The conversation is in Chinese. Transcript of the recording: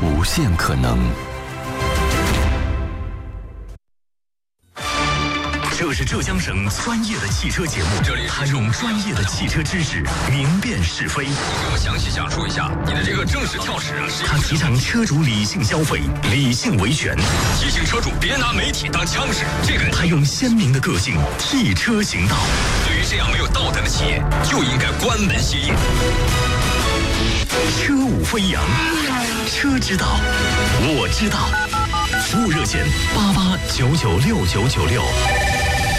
无限可能。这是浙江省专业的汽车节目，这里他用专业的汽车知识明辨是非。 你给我详细讲述一下你的这个正史跳史啊！ 他提倡车主理性消费，理性维权， 提醒车主别拿媒体当枪使。这个他用鲜明的个性替车行道。 对于这样没有道德的企业，就应该关门歇业。 车舞飞扬，车之道，我知道。服务热线88996996。